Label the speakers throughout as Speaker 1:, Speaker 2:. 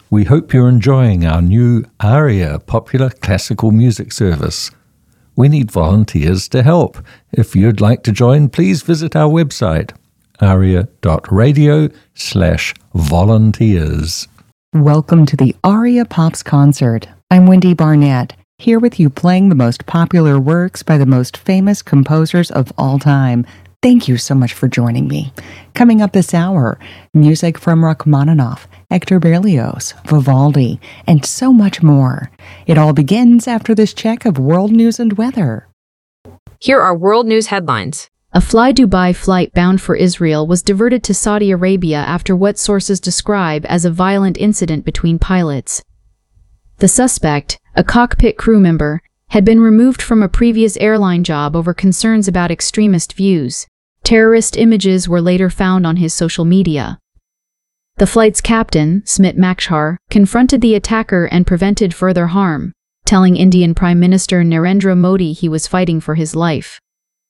Speaker 1: We hope you're enjoying our new ARIA popular classical music service. We need volunteers to help. If you'd like to join, please visit our website, aria.radio/volunteers.
Speaker 2: Welcome to the ARIA Pops Concert. I'm Wendy Barnett, here with you playing the most popular works by the most famous composers of all time. Thank you so much for joining me. Coming up this hour, music from Rachmaninoff, Hector Berlioz, Vivaldi, and so much more. It all begins after this check of world news and weather.
Speaker 3: Here are world news headlines.
Speaker 4: A Fly Dubai flight bound for Israel was diverted to Saudi Arabia after what sources describe as a violent incident between pilots. The suspect, a cockpit crew member, had been removed from a previous airline job over concerns about extremist views. Terrorist images were later found on his social media. The flight's captain, Smit Makshar, confronted the attacker and prevented further harm, telling Indian Prime Minister Narendra Modi he was fighting for his life.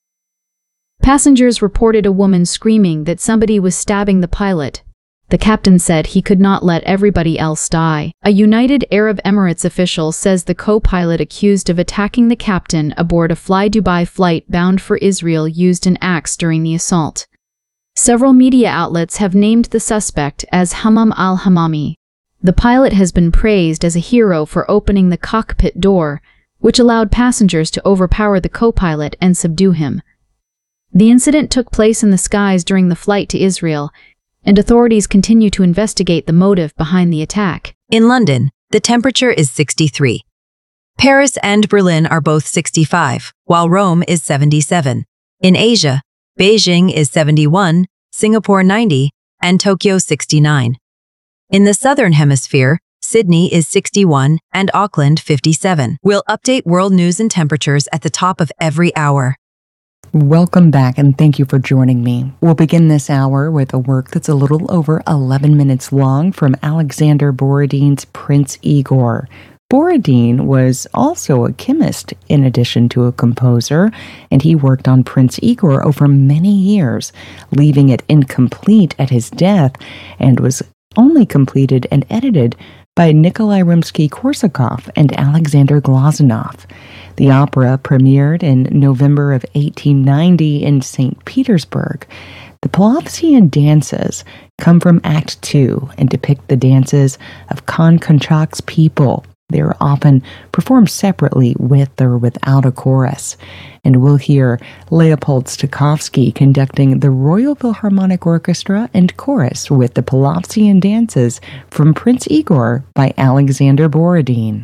Speaker 4: Passengers reported a woman screaming that somebody was stabbing the pilot. The captain said he could not let everybody else die. A United Arab Emirates official says the co-pilot accused of attacking the captain aboard a Fly Dubai flight bound for Israel used an axe during the assault. Several media outlets have named the suspect as Hammam al-Hammami. The pilot has been praised as a hero for opening the cockpit door, which allowed passengers to overpower the co-pilot and subdue him. The incident took place in the skies during the flight to Israel, and authorities continue to investigate the motive behind the attack.
Speaker 5: In London, the temperature is 63. Paris and Berlin are both 65, while Rome is 77. In Asia, Beijing is 71, Singapore 90, and Tokyo 69. In the Southern Hemisphere, Sydney is 61 and Auckland 57. We'll update world news and temperatures at the top of every hour.
Speaker 2: Welcome back, and thank you for joining me. We'll begin this hour with a work that's a little over 11 minutes long from Alexander Borodin's Prince Igor. Borodin was also a chemist in addition to a composer, and he worked on Prince Igor over many years, leaving it incomplete at his death, and was only completed and edited by Nikolai Rimsky-Korsakov and Alexander Glazunov. The opera premiered in November of 1890 in St. Petersburg. The Pavlovian dances come from Act 2 and depict the dances of Khan Konchak's people. They are often performed separately with or without a chorus. And we'll hear Leopold Stokowski conducting the Royal Philharmonic Orchestra and chorus with the Pavlovian dances from Prince Igor by Alexander Borodin.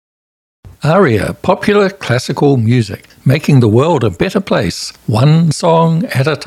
Speaker 1: ARIA, popular classical music, making the world a better place, one song at a time.